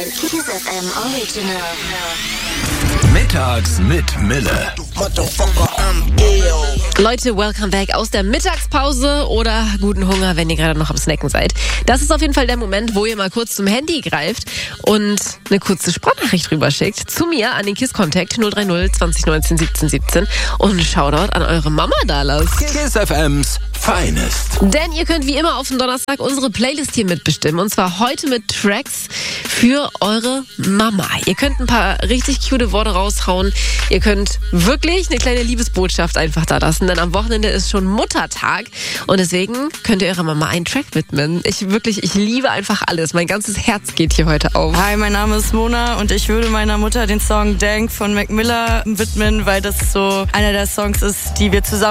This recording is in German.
Ein Kiss FM Original. Mittags mit Mille. Leute, welcome back aus der Mittagspause oder guten Hunger, wenn ihr gerade noch am Snacken seid. Das ist auf jeden Fall der Moment, wo ihr mal kurz zum Handy greift und eine kurze Sprachnachricht rüberschickt. Zu mir an den KISS-Kontakt 030 2019 17 17 und einen Shoutout an eure Mama da lasst. Kiss FM's Finest. Denn ihr könnt wie immer auf den Donnerstag unsere Playlist hier mitbestimmen. Und zwar heute mit Tracks für eure Mama. Ihr könnt ein paar richtig cute Worte raushauen. Ihr könnt wirklich eine kleine Liebesbotschaft einfach da lassen. Denn am Wochenende ist schon Muttertag. Und deswegen könnt ihr eurer Mama einen Track widmen. Ich liebe einfach alles. Mein ganzes Herz geht hier heute auf. Hi, mein Name ist Mona und ich würde meiner Mutter den Song Dank von Mac Miller widmen, weil das so einer der Songs ist, die wir zusammen